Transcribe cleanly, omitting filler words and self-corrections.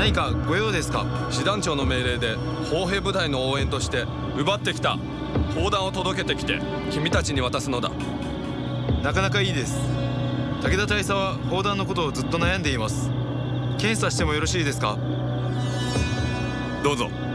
何かご用ですか？ 師団長の命令で砲兵部隊の応援として奪ってきた砲弾を届けてきて君たちに渡すのだ。 なかなかいいです。武田大佐は砲弾のことをずっと悩んでいます。検査してもよろしいですか？ どうぞ。